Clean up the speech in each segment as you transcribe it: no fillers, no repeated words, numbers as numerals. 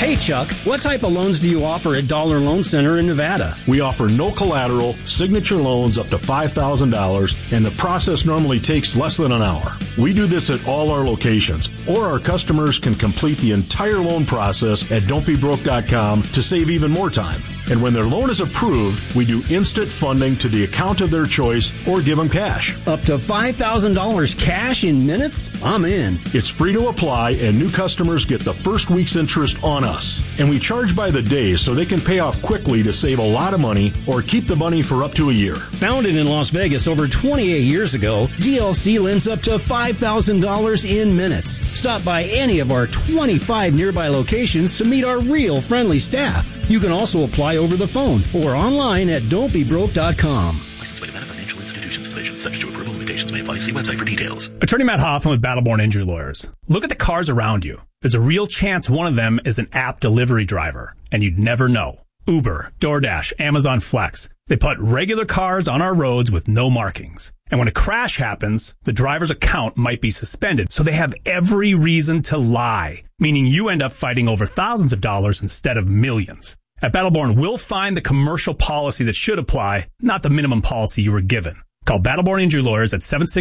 Hey, Chuck, what type of loans do you offer at Dollar Loan Center in Nevada? We offer no collateral, signature loans up to $5,000, and the process normally takes less than an hour. We do this at all our locations, or our customers can complete the entire loan process at don'tbebroke.com to save even more time. And when their loan is approved, we do instant funding to the account of their choice or give them cash. Up to $5,000 cash in minutes? I'm in. It's free to apply, and new customers get the first week's interest on us. And we charge by the day so they can pay off quickly to save a lot of money or keep the money for up to a year. Founded in Las Vegas over 28 years ago, DLC lends up to $5,000 in minutes. Stop by any of our 25 nearby locations to meet our real friendly staff. You can also apply over the phone or online at don'tbebroke.com. Licensed by Nevada Financial Institutions Division. Subject to approval. Limitations may apply. See website for details. Attorney Matt Hoffman with Battleborn Injury Lawyers. Look at the cars around you. There's a real chance one of them is an app delivery driver, and you'd never know. Uber, DoorDash, Amazon Flex. They put regular cars on our roads with no markings. And when a crash happens, the driver's account might be suspended, so they have every reason to lie, meaning you end up fighting over thousands of dollars instead of millions. At Battleborn, we'll find the commercial policy that should apply, not the minimum policy you were given. Call Battleborn Injury Lawyers at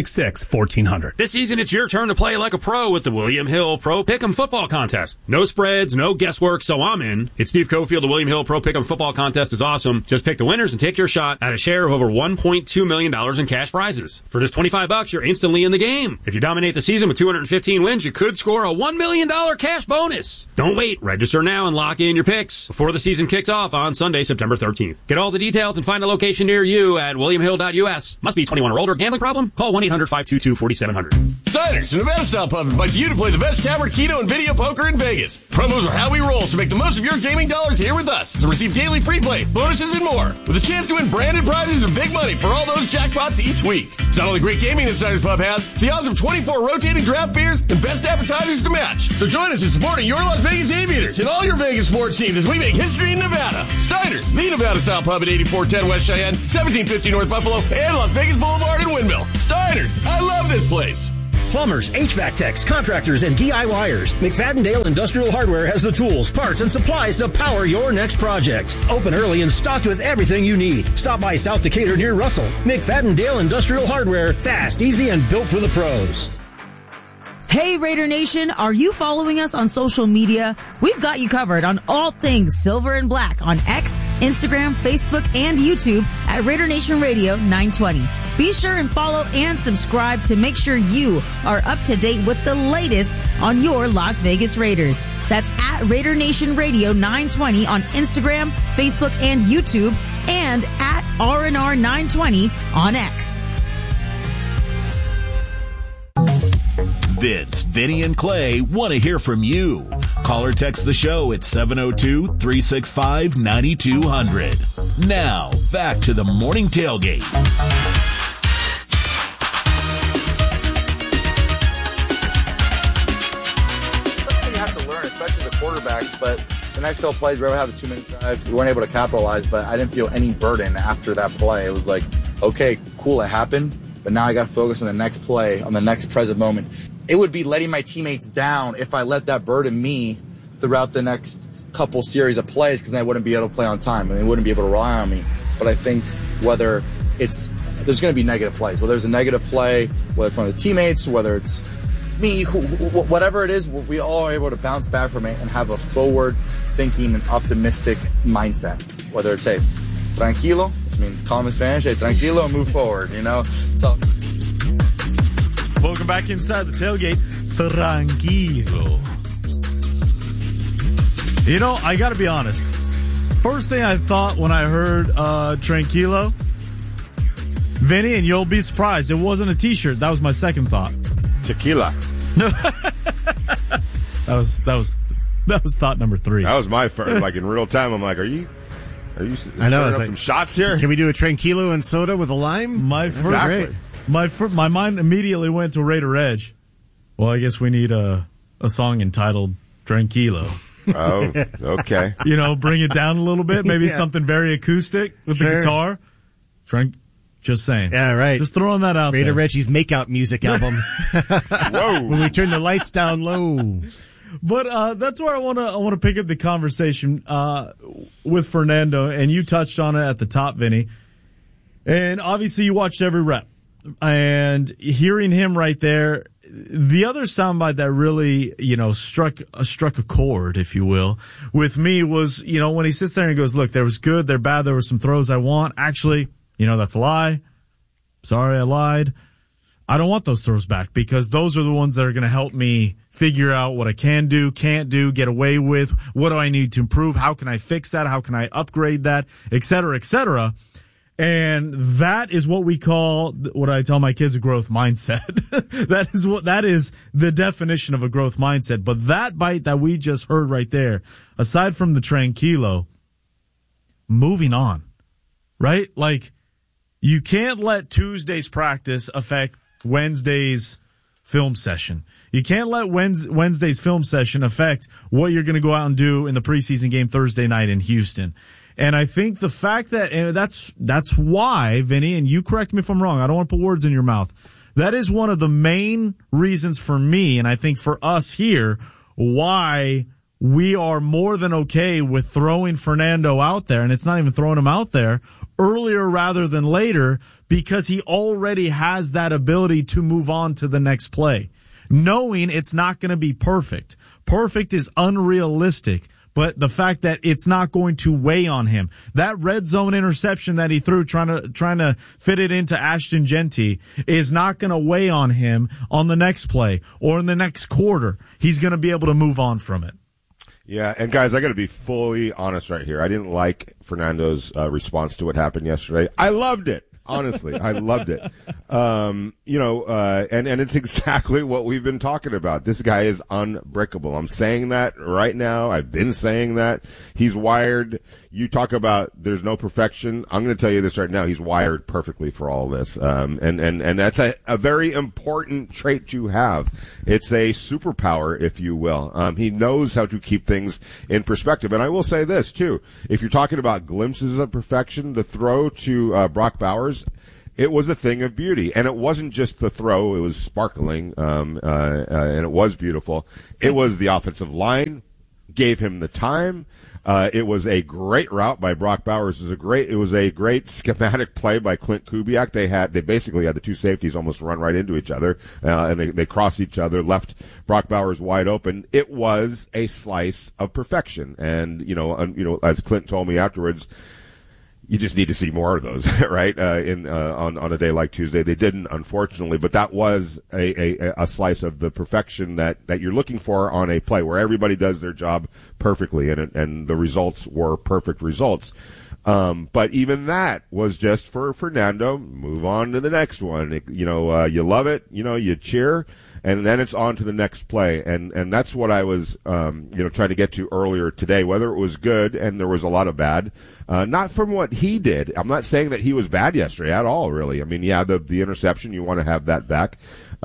766-1400. This season, it's your turn to play like a pro with the William Hill Pro Pick'em Football Contest. No spreads, no guesswork, so I'm in. It's Steve Cofield. The William Hill Pro Pick'em Football Contest is awesome. Just pick the winners and take your shot at a share of over $1.2 million in cash prizes. For just $25, you're instantly in the game. If you dominate the season with 215 wins, you could score a $1 million cash bonus. Don't wait. Register now and lock in your picks before the season kicks off on Sunday, September 13th. Get all the details and find a location near you at williamhill.us. Must be 21 or older. Gambling problem? Call 1-800-522-4700. Steiner's, the Nevada Style Pub, invites you to play the best tavern, keno, and video poker in Vegas. Promos are how we roll, so make the most of your gaming dollars here with us to receive daily free play, bonuses, and more, with a chance to win branded prizes and big money for all those jackpots each week. It's not only great gaming that Steiner's Pub has, it's the awesome 24 rotating draft beers and best appetizers to match. So join us in supporting your Las Vegas Aviators and all your Vegas sports teams as we make history in Nevada. Steiner's, the Nevada Style Pub at 8410 West Cheyenne, 1750 North Buffalo, and Las Vegas Boulevard in Windmill. Steiner's, I love this place. Plumbers, HVAC techs, contractors, and DIYers. McFadden-Dale Industrial Hardware has the tools, parts, and supplies to power your next project. Open early and stocked with everything you need. Stop by South Decatur near Russell. McFadden-Dale Industrial Hardware. Fast, easy, and built for the pros. Hey Raider Nation, are you following us on social media? We've got you covered on all things Silver and Black on X, Instagram, Facebook, and YouTube at Raider Nation Radio 920. Be sure and follow and subscribe to make sure you are up to date with the latest on your Las Vegas Raiders. That's at Raider Nation Radio 920 on Instagram, Facebook, and YouTube, and at RNR 920 on X. Vince, Vinny, and Clay want to hear from you. Call or text the show at 702-365-9200. Now, back to the morning tailgate. Something you have to learn, especially the quarterback, but the next couple plays, we were having a 2-minute drive. We weren't able to capitalize, but I didn't feel any burden after that play. It was like, okay, cool, it happened, but now I got to focus on the next play, on the next present moment. It would be letting my teammates down if I let that burden me throughout the next couple series of plays, because then I wouldn't be able to play on time and they wouldn't be able to rely on me. But I think there's going to be negative plays. Whether there's a negative play, whether it's one of the teammates, whether it's me, whatever it is, we all are able to bounce back from it and have a forward-thinking and optimistic mindset. Whether it's, hey, tranquilo, I mean, calm in Spanish, hey, tranquilo, move forward, you know? So. Welcome back inside the tailgate. Tranquilo. You know, I got to be honest. First thing I thought when I heard Tranquilo, Vinny, and you'll be surprised, it wasn't a T-shirt. That was my second thought. Tequila. that was thought number 3. That was my first. Like in real time, I'm like, are you? I know. It's like, some shots here. Can we do a Tranquilo and soda with a lime? My mind immediately went to Raider Edge. Well, I guess we need a song entitled Tranquilo. Oh, okay. You know, bring it down a little bit. Maybe something very acoustic with the guitar. Just saying. Yeah, right. Just throwing that out Raider there. Reggie's makeout music album. Whoa. When we turn the lights down low. But that's where I want to pick up the conversation with Fernando, and you touched on it at the top, Vinny. And obviously, you watched every rep, and hearing him right there. The other soundbite that really, struck a chord, if you will, with me was, when he sits there and goes, look, there was good, there bad, there were some throws I want. Actually, that's a lie. Sorry, I lied. I don't want those throws back because those are the ones that are going to help me figure out what I can do, can't do, get away with. What do I need to improve? How can I fix that? How can I upgrade that? Et cetera, et cetera. And that is what we call, what I tell my kids, a growth mindset. That is the definition of a growth mindset. But that bite that we just heard right there, aside from the tranquilo, moving on, right? Like, you can't let Tuesday's practice affect Wednesday's film session. You can't let Wednesday's film session affect what you're going to go out and do in the preseason game Thursday night in Houston. And I think the fact that, and that's why, Vinny, and you correct me if I'm wrong, I don't want to put words in your mouth. That is one of the main reasons for me, and I think for us here, why we are more than okay with throwing Fernando out there, and it's not even throwing him out there, earlier rather than later, because he already has that ability to move on to the next play. Knowing it's not going to be perfect. Perfect is unrealistic. But the fact that it's not going to weigh on him. That red zone interception that he threw trying to fit it into Ashton Genty is not going to weigh on him on the next play or in the next quarter. He's going to be able to move on from it. Yeah, and guys, I got to be fully honest right here. I didn't like Fernando's response to what happened yesterday. I loved it. Honestly, I loved it. And it's exactly what we've been talking about. This guy is unbreakable. I'm saying that right now. I've been saying that. He's wired. You talk about there's no perfection. I'm going to tell you this right now. He's wired perfectly for all this. And that's a very important trait to have. It's a superpower, if you will. He knows how to keep things in perspective. And I will say this too. If you're talking about glimpses of perfection, the throw to Brock Bowers, it was a thing of beauty. And it wasn't just the throw. It was sparkling, and it was beautiful. It was the offensive line gave him the time. It was a great route by Brock Bowers. It was a great schematic play by Clint Kubiak. They basically had the two safeties almost run right into each other, and they crossed each other, left Brock Bowers wide open. It was a slice of perfection. And, as Clint told me afterwards, you just need to see more of those, right? On a day like Tuesday, they didn't, unfortunately, but that was a slice of the perfection that you're looking for on a play where everybody does their job perfectly, and the results were perfect results. But even that was just for Fernando. Move on to the next one. You love it. You cheer, and then it's on to the next play. And that's what I was, trying to get to earlier today, whether it was good and there was a lot of bad, not from what he did. I'm not saying that he was bad yesterday at all, really. I mean, yeah, the interception, you want to have that back.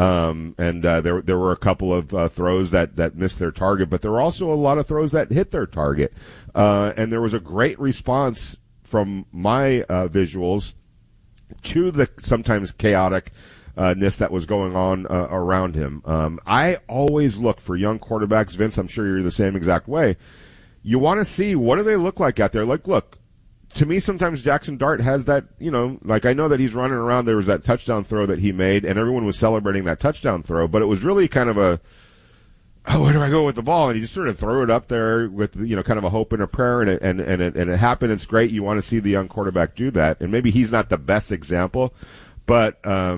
There were a couple of throws that missed their target, but there were also a lot of throws that hit their target. And there was a great response from my visuals to the sometimes chaoticness that was going on around him. I always look for young quarterbacks. Vince, I'm sure you're the same exact way. You want to see, what do they look like out there? Like, look, to me, sometimes Jackson Dart has that, I know that he's running around. There was that touchdown throw that he made, and everyone was celebrating that touchdown throw, but it was really kind of where do I go with the ball? And he just sort of threw it up there with, kind of a hope and a prayer, and it happened. It's great. You want to see the young quarterback do that. And maybe he's not the best example, but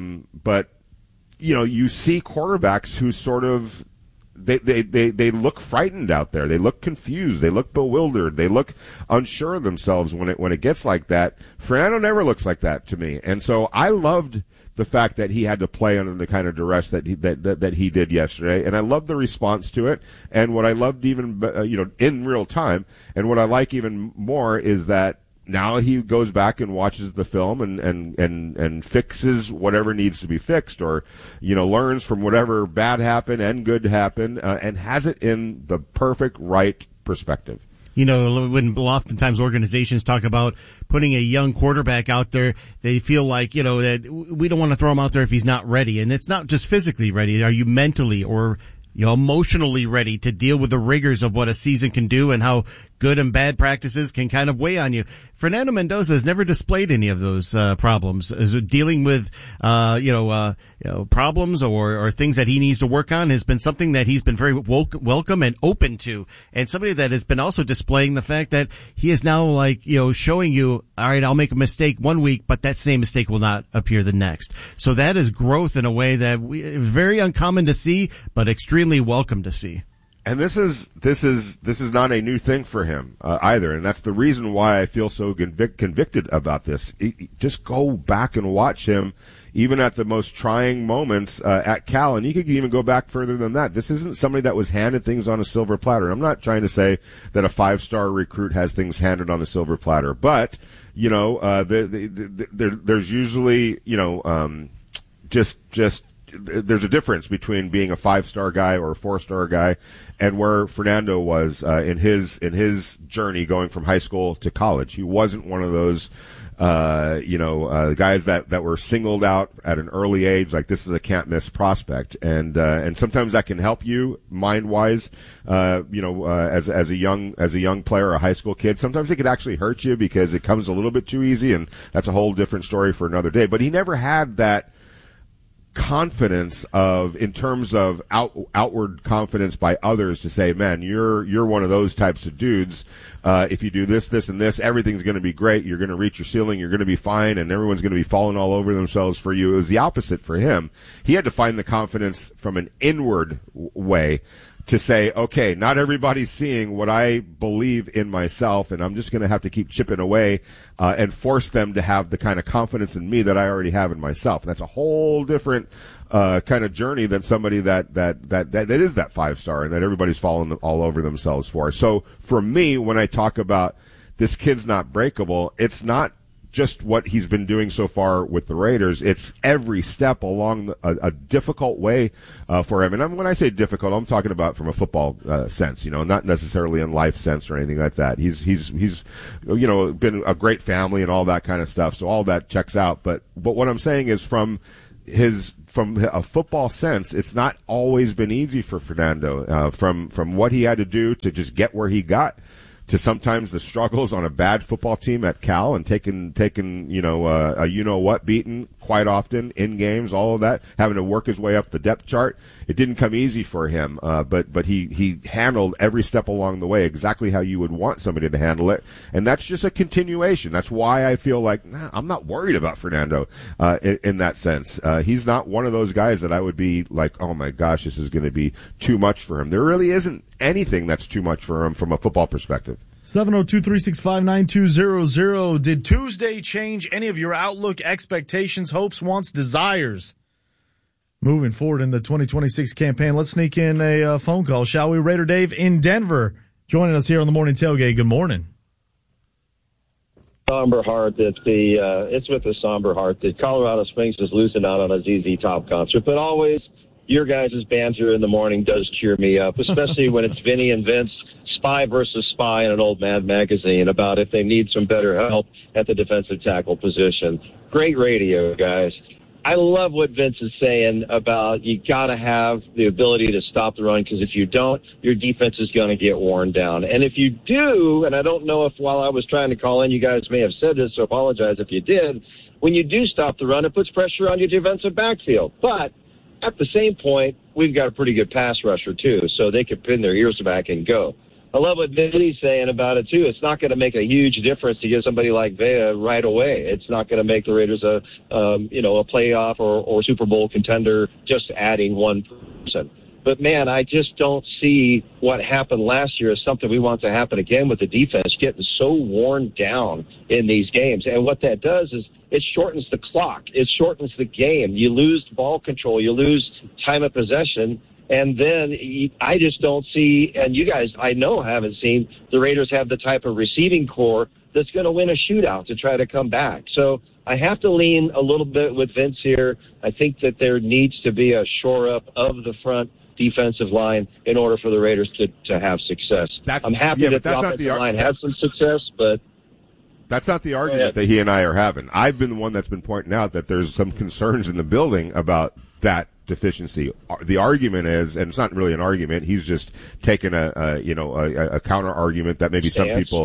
you see quarterbacks who sort of, they look frightened out there. They look confused. They look bewildered. They look unsure of themselves when it gets like that. Fernando never looks like that to me. And so I loved the fact that he had to play under the kind of duress that he did yesterday, and I loved the response to it. And what I loved even in real time, and what I like even more is that now he goes back and watches the film and fixes whatever needs to be fixed, or learns from whatever bad happened and good happened, and has it in the perfect right perspective. When oftentimes organizations talk about putting a young quarterback out there, they feel like, that we don't want to throw him out there if he's not ready. And it's not just physically ready. Are you mentally or emotionally ready to deal with the rigors of what a season can do and how good and bad practices can kind of weigh on you. Fernando Mendoza has never displayed any of those problems. Is it dealing with problems or things that he needs to work on has been something that he's been very welcome and open to, and somebody that has been also displaying the fact that he is now showing you, all right, I'll make a mistake one week, but that same mistake will not appear the next. So that is growth in a way that very uncommon to see, but extremely welcome to see. And this is not a new thing for him either, and that's the reason why I feel so convicted about this. Just go back and watch him, even at the most trying moments at Cal, and you could even go back further than that. This isn't somebody that was handed things on a silver platter. I'm not trying to say that a 5-star recruit has things handed on a silver platter, but there's usually there's a difference between being a 5-star guy or a 4-star guy, and where Fernando was in his journey going from high school to college. He wasn't one of those guys that were singled out at an early age, like this is a can't miss prospect, and sometimes that can help you mind wise, as a young player, a high school kid. Sometimes it could actually hurt you because it comes a little bit too easy, and that's a whole different story for another day. But he never had that confidence in terms of outward confidence by others to say, man, you're one of those types of dudes. If you do this, and this, everything's going to be great. You're going to reach your ceiling. You're going to be fine, and everyone's going to be falling all over themselves for you. It was the opposite for him. He had to find the confidence from an inward way to say, okay, not everybody's seeing what I believe in myself, and I'm just going to have to keep chipping away and force them to have the kind of confidence in me that I already have in myself. And that's a whole different kind of journey than somebody that is that 5-star and that everybody's falling all over themselves for. So for me, when I talk about this kid's not breakable, it's not just what he's been doing so far with the Raiders. It's every step along a difficult way for him. And when I say difficult, I'm talking about from a football sense, not necessarily in life sense or anything like that. He's been a great family and all that kind of stuff. So all that checks out. But what I'm saying is from a football sense, it's not always been easy for Fernando, from what he had to do to just get where he got, to sometimes the struggles on a bad football team at Cal and taking what beating quite often in games, all of that, having to work his way up the depth chart. It didn't come easy for him, but he handled every step along the way exactly how you would want somebody to handle it, and that's just a continuation. That's why I feel like I'm not worried about Fernando in that sense. He's not one of those guys that I would be like, oh my gosh, this is going to be too much for him. There really isn't anything that's too much for him from a football perspective. 702-365-9200. Did Tuesday change any of your outlook, expectations, hopes, wants, desires moving forward in the 2026 campaign? Let's sneak in a phone call, shall we? Raider Dave in Denver joining us here on the Morning Tailgate. Good morning. Somber heart that it's with a somber heart that Colorado Springs is losing out on a ZZ Top concert, but always your guys' banter in the morning does cheer me up, especially when it's Vinny and Vince, spy versus spy in an old Mad magazine about if they need some better help at the defensive tackle position. Great radio, guys. I love what Vince is saying about you got to have the ability to stop the run, because if you don't, your defense is going to get worn down. And if you do, and I don't know if while I was trying to call in you guys may have said this, so apologize if you did, when you do stop the run, it puts pressure on your defensive backfield. But at the same point, we've got a pretty good pass rusher, too, so they can pin their ears back and go. I love what Vinny's saying about it, too. It's not going to make a huge difference to get somebody like Vea right away. It's not going to make the Raiders a playoff or Super Bowl contender just adding one person. But, man, I just don't see what happened last year as something we want to happen again with the defense getting so worn down in these games. And what that does is it shortens the clock. It shortens the game. You lose ball control. You lose time of possession. And then I just don't see, and you guys I know haven't seen, the Raiders have the type of receiving core that's going to win a shootout to try to come back. So I have to lean a little bit with Vince here. I think that there needs to be a shore up of the front defensive line in order for the Raiders to have success. I'm happy that the offensive line has some success, but that's not the argument that he and I are having. I've been the one that's been pointing out that there's some concerns in the building about that deficiency. The argument is, and it's not really an argument, he's just taken a counter argument that maybe some people,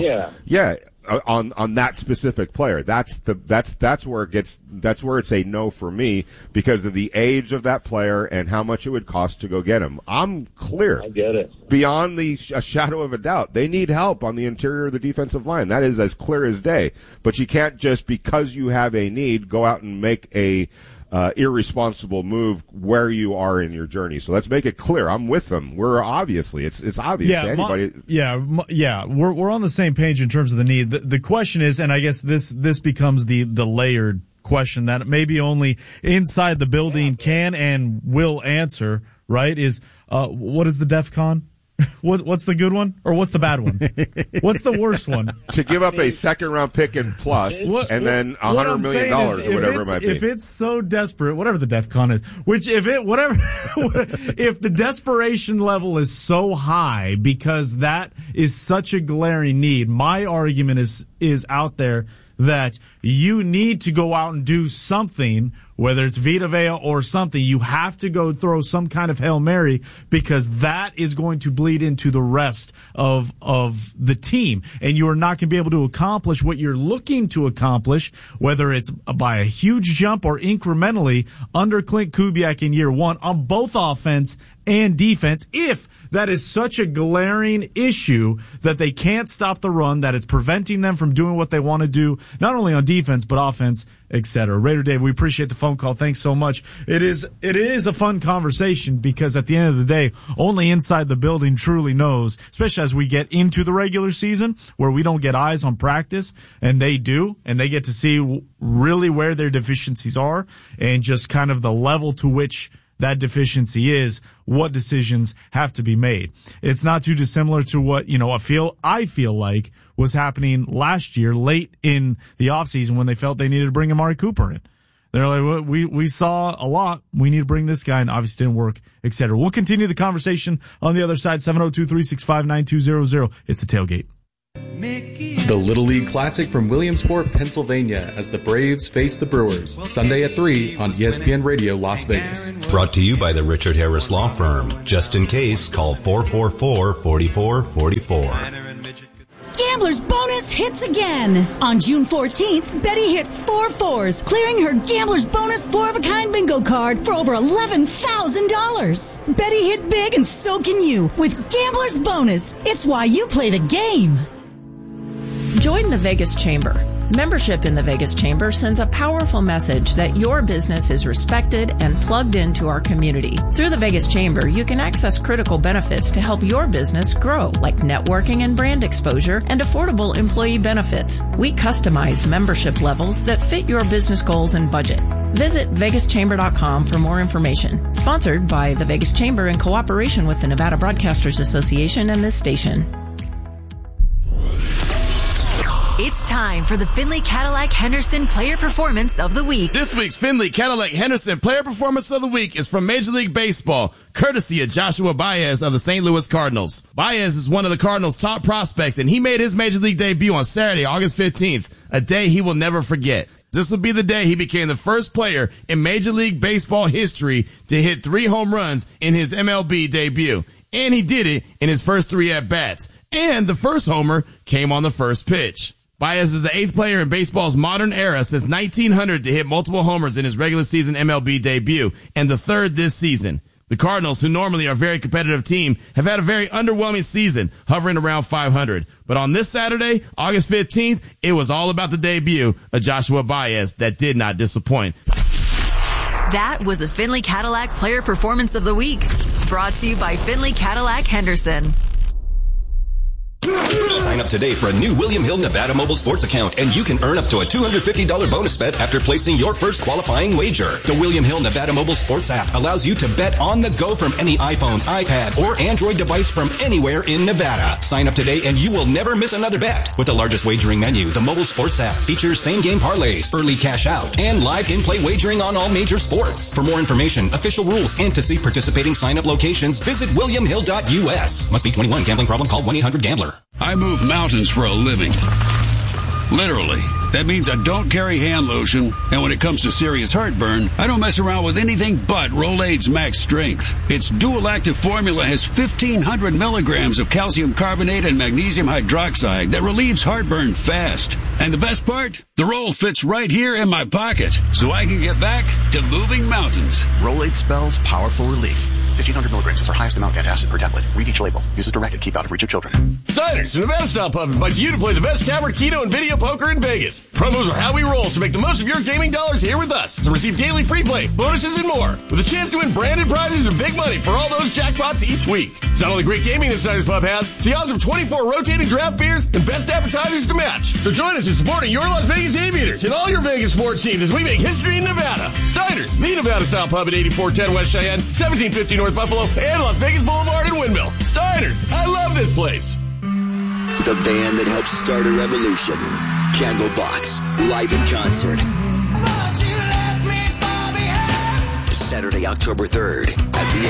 on that specific player. That's where it's a no for me because of the age of that player and how much it would cost to go get him. I'm clear. I get it. Beyond a shadow of a doubt. They need help on the interior of the defensive line. That is as clear as day. But you can't just, because you have a need, go out and make a irresponsible move where you are in your journey. So let's make it clear. I'm with them. We're obviously, it's obvious to anybody. We're on the same page in terms of the need. The question is, and I guess this becomes the layered question that maybe only inside the building can and will answer, right? Is, what is the DEF CON? What's the good one or what's the bad one? What's the worst one? To give up a second-round pick and plus, and then $100 million or whatever it might be. If it's so desperate, whatever the DEF CON is, if the desperation level is so high because that is such a glaring need, my argument is out there that you need to go out and do something, whether it's Vita Vea or something. You have to go throw some kind of Hail Mary because that is going to bleed into the rest of the team. And you are not going to be able to accomplish what you're looking to accomplish, whether it's by a huge jump or incrementally under Clint Kubiak in year one on both offense and defense, if that is such a glaring issue that they can't stop the run, that it's preventing them from doing what they want to do, not only on defense, but offense, etc. Raider Dave, we appreciate the phone call. Thanks so much. It is a fun conversation because at the end of the day, only inside the building truly knows, especially as we get into the regular season where we don't get eyes on practice, and they do, and they get to see really where their deficiencies are and just kind of the level to which that deficiency is, what decisions have to be made. It's not too dissimilar to what, I feel like was happening last year late in the offseason when they felt they needed to bring Amari Cooper in. They're like, we saw a lot. We need to bring this guy, and obviously didn't work, etc. We'll continue the conversation on the other side, 702-365-9200. It's the Tailgate. The Little League Classic from Williamsport, Pennsylvania, as the Braves face the Brewers, Sunday at 3 on ESPN Radio Las Vegas. Brought to you by the Richard Harris Law Firm. Just in case, call 444-4444. Gambler's Bonus hits again. On June 14th, Betty hit 4 fours, clearing her Gambler's Bonus 4-of-a-kind bingo card for over $11,000. Betty hit big and so can you with Gambler's Bonus. It's why you play the game. Join the Vegas Chamber. Membership in the Vegas Chamber sends a powerful message that your business is respected and plugged into our community. Through the Vegas Chamber, you can access critical benefits to help your business grow, like networking and brand exposure and affordable employee benefits. We customize membership levels that fit your business goals and budget. Visit vegaschamber.com for more information. Sponsored by the Vegas Chamber in cooperation with the Nevada Broadcasters Association and this station. It's time for the Findlay Cadillac Henderson Player Performance of the Week. This week's Findlay Cadillac Henderson Player Performance of the Week is from Major League Baseball, courtesy of Joshua Baez of the St. Louis Cardinals. Baez is one of the Cardinals' top prospects, and he made his Major League debut on Saturday, August 15th, a day he will never forget. This will be the day he became the first player in Major League Baseball history to hit 3 home runs in his MLB debut. And he did it in his first 3 at-bats. And the first homer came on the first pitch. Baez is the 8th player in baseball's modern era since 1900 to hit multiple homers in his regular season MLB debut, and the 3rd this season. The Cardinals, who normally are a very competitive team, have had a very underwhelming season, hovering around 500. But on this Saturday, August 15th, it was all about the debut of Joshua Baez that did not disappoint. That was the Findlay Cadillac Player Performance of the Week, brought to you by Findlay Cadillac Henderson. Sign up today for a new William Hill Nevada mobile sports account, and you can earn up to a $250 bonus bet after placing your first qualifying wager. The William Hill Nevada mobile sports app allows you to bet on the go from any iPhone, iPad, or Android device from anywhere in Nevada. Sign up today and you will never miss another bet. With the largest wagering menu, the mobile sports app features same-game parlays, early cash out, and live in-play wagering on all major sports. For more information, official rules, and to see participating sign-up locations, visit williamhill.us. Must be 21. Gambling problem? Call 1-800-GAMBLER. I move mountains for a living. Literally. That means I don't carry hand lotion, and when it comes to serious heartburn, I don't mess around with anything but Rolaids Max Strength. Its dual-active formula has 1,500 milligrams of calcium carbonate and magnesium hydroxide that relieves heartburn fast. And the best part? The roll fits right here in my pocket, so I can get back to moving mountains. Rolaids spells powerful relief. 1,500 milligrams is our highest amount of antacid per tablet. Read each label. Use as directed. Keep out of reach of children. Steiner's, the Nevada-style pub, invites you to play the best tavern, keno, and video poker in Vegas. Promos are how we roll, so make the most of your gaming dollars here with us to receive daily free play, bonuses, and more, with a chance to win branded prizes and big money for all those jackpots each week. It's not only great gaming that Steiner's Pub has, it's the awesome 24 rotating draft beers and best appetizers to match. So join us in supporting your Las Vegas Aviators and all your Vegas sports teams as we make history in Nevada. Steiner's, the Nevada-style pub at 8410 West Cheyenne, 1750 North Buffalo, and Las Vegas Boulevard in Windmill. Steiner's, I love this place. The band that helped start a revolution. Candlebox, live in concert. Saturday, October 3rd at the